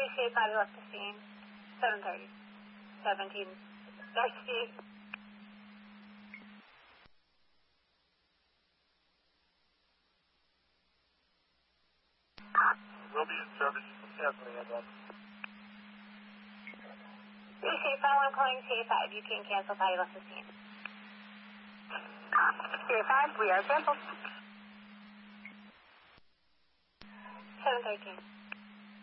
calling CA5, you left the scene. 7:30. 17. Next scene. We'll be in service. Definitely, I guess. CA5, I'm calling CA5. You can cancel how you left the scene. CA5, we are canceled. 7:13.